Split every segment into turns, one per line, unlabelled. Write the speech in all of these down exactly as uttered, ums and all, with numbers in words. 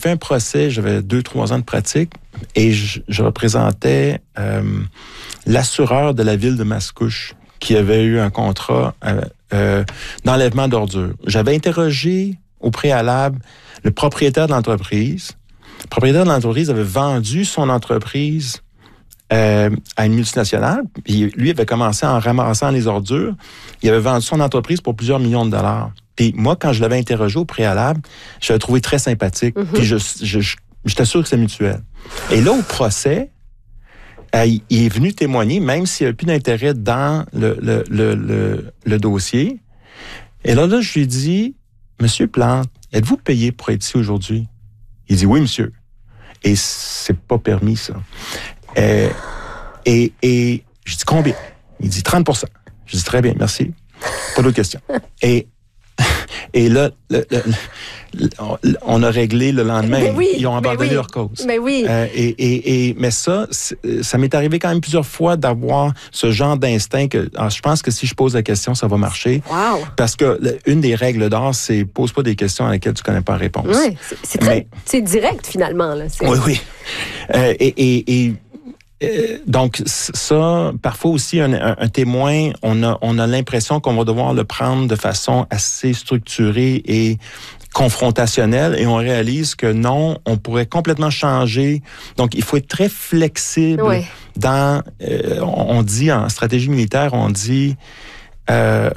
fait un procès, j'avais deux, trois ans de pratique, et je, je représentais euh, l'assureur de la ville de Mascouche, qui avait eu un contrat euh, euh, d'enlèvement d'ordures. J'avais interrogé au préalable le propriétaire de l'entreprise. Le propriétaire de l'entreprise avait vendu son entreprise euh, à une multinationale. Puis lui avait commencé en ramassant les ordures. Il avait vendu son entreprise pour plusieurs millions de dollars. Puis moi, quand je l'avais interrogé au préalable, je l'avais trouvé très sympathique. Mm-hmm. Puis je, je, je, j'étais sûr que c'est mutuel. Et là, au procès, euh, il est venu témoigner, même s'il n'y avait plus d'intérêt dans le, le, le, le, le dossier. Et là, là, je lui ai dit, « Monsieur Plante, êtes-vous payé pour être ici aujourd'hui? » Il dit, « Oui, monsieur. » Et c'est pas permis, ça. Euh, et, et je dis, « Combien? » Il dit, « trente pour cent. » Je dis, « Très bien, merci. Pas d'autres questions. » Et Et là, le, le, le, on a réglé le lendemain.
Oui,
ils ont abandonné
oui,
leur cause.
Mais oui.
Euh, et, et, et, mais ça, ça m'est arrivé quand même plusieurs fois d'avoir ce genre d'instinct que alors, je pense que si je pose la question, ça va marcher.
Wow.
Parce que le, une des règles d'or, c'est pose pas des questions à lesquelles tu connais pas la réponse.
Oui, c'est, c'est, très, mais, c'est direct finalement. Là. C'est...
Oui, oui. Euh, et, et, et Euh, donc ça, parfois aussi un, un, un témoin, on a on a l'impression qu'on va devoir le prendre de façon assez structurée et confrontationnelle, et on réalise que non, on pourrait complètement changer. Donc il faut être très flexible.
Ouais.
Dans, euh, on dit en stratégie militaire, on dit euh,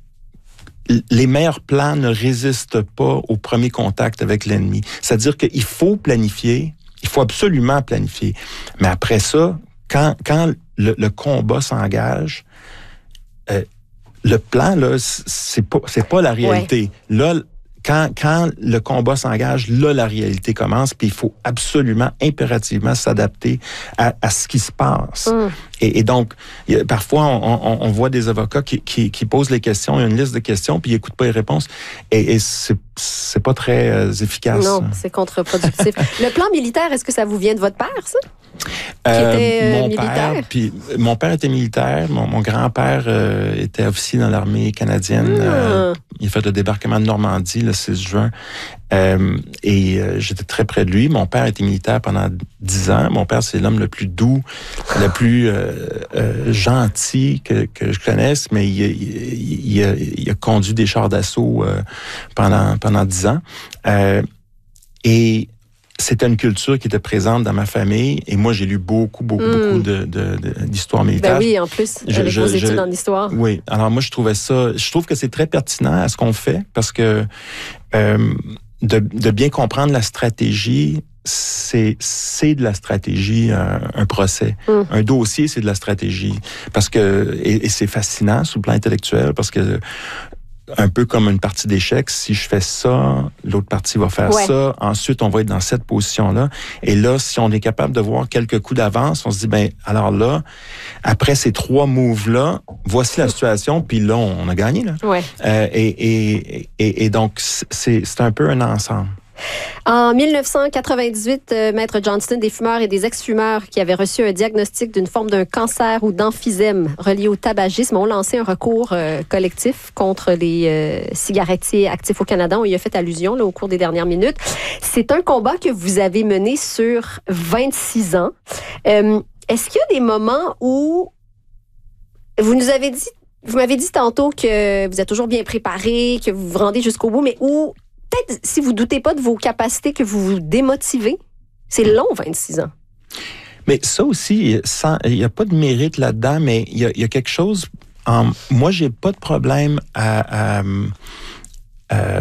les meilleurs plans ne résistent pas au premier contact avec l'ennemi. C'est-à-dire qu'il faut planifier. Il faut absolument planifier. Mais après ça, quand, quand le, le combat s'engage, euh, le plan, là, c'est pas, c'est pas la réalité. Ouais. Là, quand, quand le combat s'engage, là, la réalité commence, puis il faut absolument, impérativement s'adapter à, à ce qui se passe. Mm. Et, et donc, y a, parfois, on, on, on voit des avocats qui, qui, qui posent les questions, il y a une liste de questions, puis ils n'écoutent pas les réponses. Et, et c'est, c'est pas très euh, efficace.
Non, c'est contre-productif. Le plan militaire, est-ce que ça vous vient de votre père, ça? Qui
euh,
était euh,
mon
militaire?
Père, puis mon père était militaire, mon, mon grand-père euh, était officier dans l'armée canadienne. Mm. Euh, il a fait le débarquement de Normandie le six juin. Euh, et euh, j'étais très près de lui. Mon père était militaire pendant dix ans. Mon père, c'est l'homme le plus doux, le plus euh, euh, gentil que, que je connaisse, mais il, il, il, a, il a conduit des chars d'assaut euh, pendant pendant dix ans. Euh, et c'était une culture qui était présente dans ma famille, et moi, j'ai lu beaucoup, beaucoup, mmh. beaucoup de, de, de, d'histoire militaire.
Ben oui, en plus, je, avec je, vos études je, en histoire.
Oui, alors moi, je trouvais ça, je trouve que c'est très pertinent à ce qu'on fait, parce que euh, de, de bien comprendre la stratégie, c'est, c'est de la stratégie, un, un procès. Mmh. Un dossier, c'est de la stratégie. Parce que, et, et c'est fascinant sur le plan intellectuel, parce que un peu comme une partie d'échecs, si je fais ça, l'autre partie va faire ouais. ça, ensuite on va être dans cette position-là. Et là, si on est capable de voir quelques coups d'avance, on se dit, ben alors là, après ces trois moves-là, voici la situation, puis là, on a gagné. Là.
Ouais.
Euh, et, et, et, et donc, c'est, c'est un peu un ensemble.
En dix-neuf cent quatre-vingt-dix-huit, euh, Maître Johnston, des fumeurs et des ex-fumeurs qui avaient reçu un diagnostic d'une forme d'un cancer ou d'emphysème relié au tabagisme ont lancé un recours euh, collectif contre les euh, cigarettiers actifs au Canada. On y a fait allusion là, au cours des dernières minutes. C'est un combat que vous avez mené sur vingt-six ans. Euh, est-ce qu'il y a des moments où vous nous avez dit, vous m'avez dit tantôt que vous êtes toujours bien préparé, que vous vous rendez jusqu'au bout, mais où peut-être, si vous ne doutez pas de vos capacités, que vous vous démotivez? C'est long, vingt-six ans.
Mais ça aussi, il n'y a pas de mérite là-dedans, mais il y, y a quelque chose... En, moi, j'ai pas de problème à, à, à,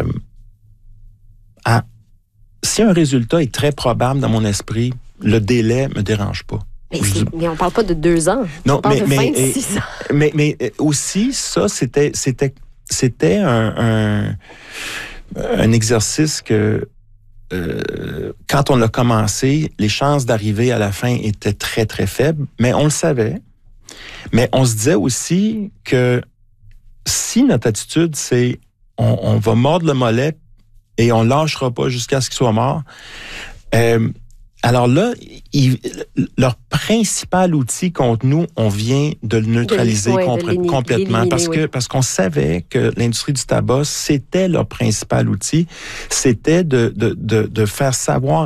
à... Si un résultat est très probable dans mon esprit, le délai me dérange pas.
Mais, mais on ne parle pas de deux ans.
Non,
on parle
mais,
de
mais,
vingt-six ans.
Mais, mais aussi, ça, c'était, c'était, c'était un... un un exercice que, euh, quand on l'a commencé, les chances d'arriver à la fin étaient très, très faibles, mais on le savait. Mais on se disait aussi que si notre attitude, c'est on, on va mordre le mollet et on lâchera pas jusqu'à ce qu'il soit mort, euh, alors là, il, leur principal outil contre nous, on vient de le neutraliser de, ouais, contre, de complètement parce que oui. parce qu'on savait que l'industrie du tabac, c'était leur principal outil, c'était de de de, de faire savoir